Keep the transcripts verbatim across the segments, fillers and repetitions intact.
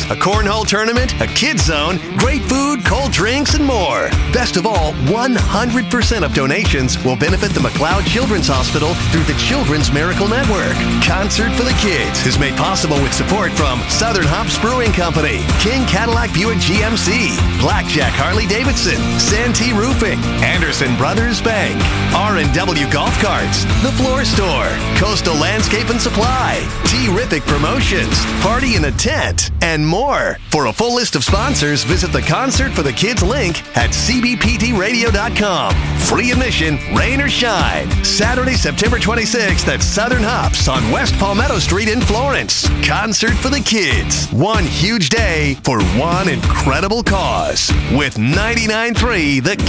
a cornhole tournament, a kids zone, great food, cold drinks, and more. Best of all, one hundred percent of donations will benefit the McLeod Children's Hospital through the Children's Miracle Network. Concert for the Kids is made possible with support from Southern Hops Brewing Company, King Cadillac Buick G M C, Blackjack Harley Davidson, Santee Roofing, Anderson Brothers Bank, R and W Golf Carts, The Floor Store, Coastal Landscape and Supply, T-Rippic Promotions, Party in a Tent, and more. For a full list of sponsors, visit the Concert for the Kids link at c b p t radio dot com. Free admission, rain or shine. Saturday, September twenty-sixth at Southern Hops on West Palmetto Street in Florence. Concert for the Kids. One huge day for one incredible cause. With ninety-nine point three The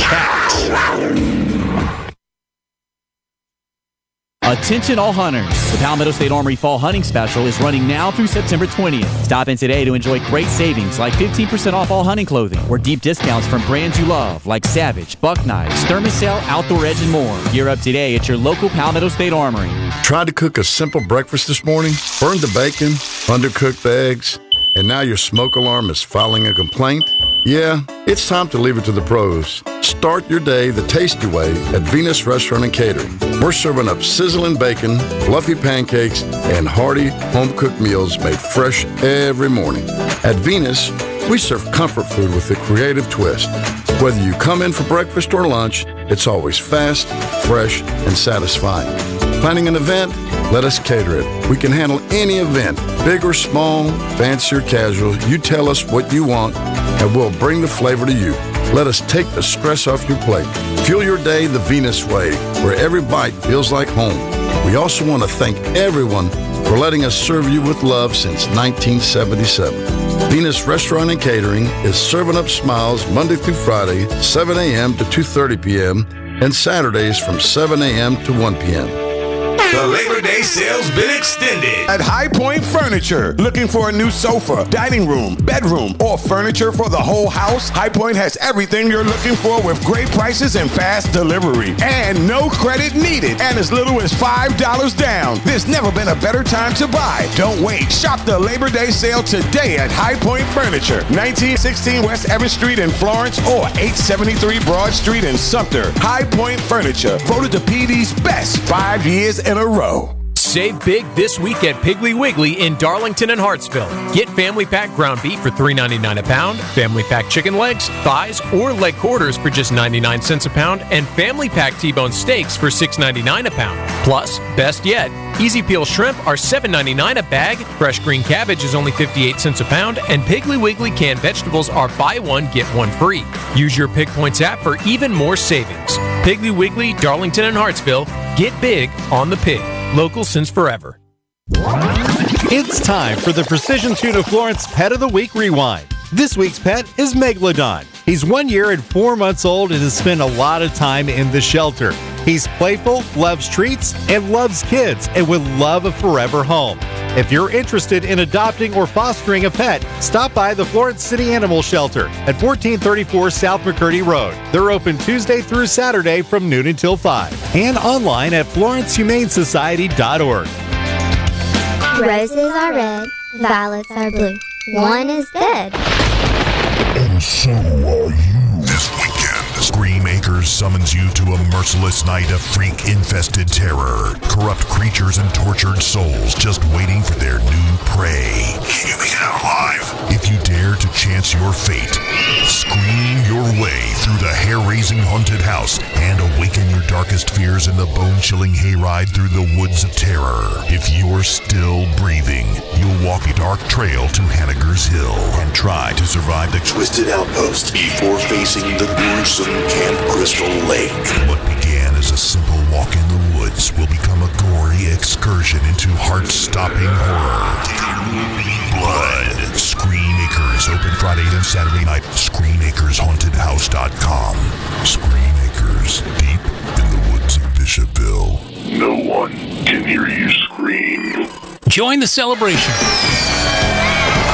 Cat. Attention all hunters. The Palmetto State Armory Fall Hunting Special is running now through September twentieth. Stop in today to enjoy great savings like fifteen percent off all hunting clothing or deep discounts from brands you love like Savage, Buck Knives, Sturmacell, Outdoor Edge, and more. Gear up today at your local Palmetto State Armory. Tried to cook a simple breakfast this morning? Burned the bacon, undercooked the eggs, and now your smoke alarm is filing a complaint? Yeah, it's time to leave it to the pros. Start your day the tasty way at Venus Restaurant and Catering. We're serving up sizzling bacon, fluffy pancakes, and hearty home-cooked meals made fresh every morning. At Venus, we serve comfort food with a creative twist. Whether you come in for breakfast or lunch, it's always fast, fresh, and satisfying. Planning an event? Let us cater it. We can handle any event, big or small, fancy or casual. You tell us what you want, and we'll bring the flavor to you. Let us take the stress off your plate. Fuel your day the Venus way, where every bite feels like home. We also want to thank everyone for letting us serve you with love since nineteen seventy-seven. Venus Restaurant and Catering is serving up smiles Monday through Friday, seven a.m. to two thirty p.m., and Saturdays from seven a.m. to one p.m. The Labor Day sale's been extended at High Point Furniture. Looking for a new sofa, dining room, bedroom, or furniture for the whole house? High Point has everything you're looking for with great prices and fast delivery. And no credit needed, and as little as five dollars down. There's never been a better time to buy. Don't wait. Shop the Labor Day sale today at High Point Furniture, nineteen sixteen West Evans Street in Florence or eight seventy-three Broad Street in Sumter. High Point Furniture, voted the P D's best five years in a row. Save big this week at Piggly Wiggly in Darlington and Hartsville. Get family pack ground beef for three ninety-nine a pound, family pack chicken legs, thighs, or leg quarters for just ninety-nine cents a pound, and family pack T-bone steaks for six ninety-nine a pound. Plus, best yet, Easy Peel shrimp are seven ninety-nine a bag, fresh green cabbage is only fifty-eight cents a pound, and Piggly Wiggly canned vegetables are buy one, get one free. Use your Pig Points app for even more savings. Piggly Wiggly, Darlington and Hartsville. Get big on the pig. Local since forever. It's time for the Precision Tuna Florence Pet of the Week Rewind. This week's pet is Megalodon. He's one year and four months old and has spent a lot of time in the shelter. He's playful, loves treats, and loves kids, and would love a forever home. If you're interested in adopting or fostering a pet, stop by the Florence City Animal Shelter at fourteen thirty-four South McCurdy Road. They're open Tuesday through Saturday from noon until five, and online at florence humane society dot org. Roses are red, violets are blue. One is dead. And so are you. This weekend, Scream Acres summons you to a merciless night of freak-infested terror. Corrupt creatures and tortured souls just waiting for their new prey. Can you make it out alive? If you dare to chance your fate, scream your way through the hair-raising haunted house and awaken your darkest fears in the bone-chilling hayride through the woods of terror. If you're still breathing, you'll walk a dark trail to Hanniger's Hill and try to survive the twisted outpost before facing the gruesome Camp Crystal Lake. What began as a simple walk in the woods will become a gory excursion into heart-stopping horror. Blood. Scream Acres, open Friday and Saturday night. scream acres haunted house dot com. Scream Acres, deep in the woods of Bishopville. No one can hear you scream. Join the celebration.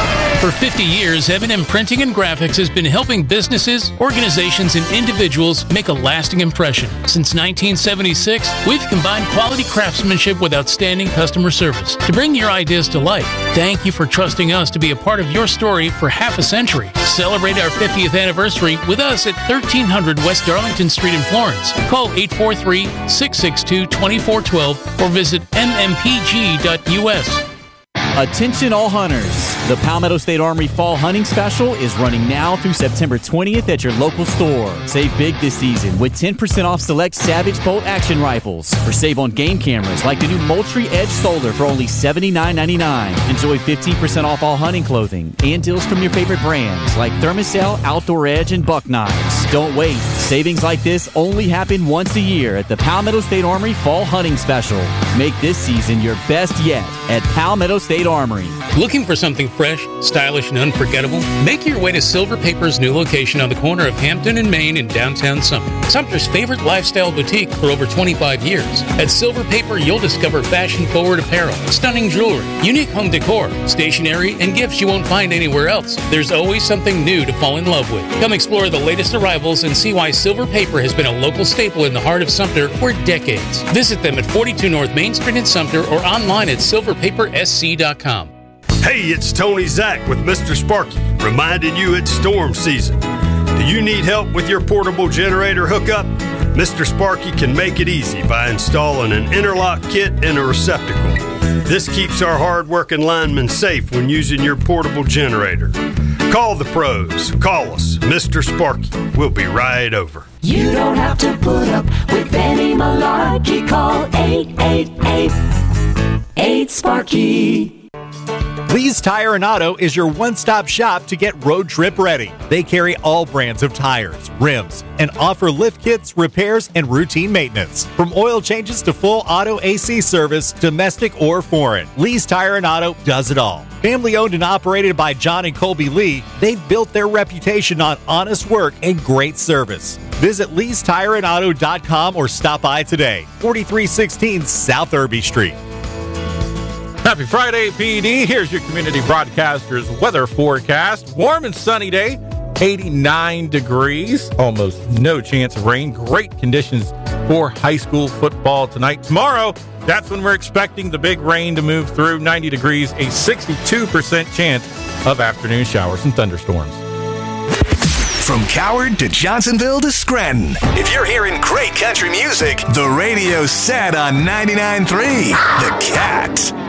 For fifty years, M and M Printing and Graphics has been helping businesses, organizations, and individuals make a lasting impression. Since nineteen seventy-six, we've combined quality craftsmanship with outstanding customer service to bring your ideas to life. Thank you for trusting us to be a part of your story for half a century. Celebrate our fiftieth anniversary with us at thirteen hundred West Darlington Street in Florence. Call eight four three, six six two, two four one two or visit m m p g dot u s. Attention all hunters. The Palmetto State Armory Fall Hunting Special is running now through September twentieth at your local store. Save big this season with ten percent off select Savage Bolt action rifles. Or save on game cameras like the new Moultrie Edge Solar for only seventy-nine ninety-nine. Enjoy fifteen percent off all hunting clothing and deals from your favorite brands like Thermacell, Outdoor Edge, and Buck Knives. Don't wait. Savings like this only happen once a year at the Palmetto State Armory Fall Hunting Special. Make this season your best yet at Palmetto State Armory. Looking for something fresh, stylish, and unforgettable? Make your way to Silver Paper's new location on the corner of Hampton and Main in downtown Sumter. Sumter's favorite lifestyle boutique for over twenty-five years. At Silver Paper, you'll discover fashion-forward apparel, stunning jewelry, unique home decor, stationery, and gifts you won't find anywhere else. There's always something new to fall in love with. Come explore the latest arrivals and see why Silver Paper has been a local staple in the heart of Sumter for decades. Visit them at forty-two North Main Street in Sumter or online at silver paper s c dot com. Hey, it's Tony Zach with Mister Sparky, reminding you it's storm season. Do you need help with your portable generator hookup? Mister Sparky can make it easy by installing an interlock kit and a receptacle. This keeps our hard-working linemen safe when using your portable generator. Call the pros. Call us, Mister Sparky. We'll be right over. You don't have to put up with any malarkey. Call eight eight eight, eight Sparky. Lee's Tire and Auto is your one-stop shop to get road trip ready. They carry all brands of tires, rims, and offer lift kits, repairs, and routine maintenance. From oil changes to full auto A C service, domestic or foreign, Lee's Tire and Auto does it all. Family owned and operated by John and Colby Lee, they've built their reputation on honest work and great service. Visit lees tire and auto dot com or stop by today, forty-three sixteen South Irby Street. Happy Friday, P D. Here's your community broadcaster's weather forecast. Warm and sunny day, eighty-nine degrees, almost no chance of rain. Great conditions for high school football tonight. Tomorrow, that's when we're expecting the big rain to move through, ninety degrees, a sixty-two percent chance of afternoon showers and thunderstorms. From Coward to Johnsonville to Scranton. If you're hearing great country music, the radio's set on ninety-nine point three. The Cat.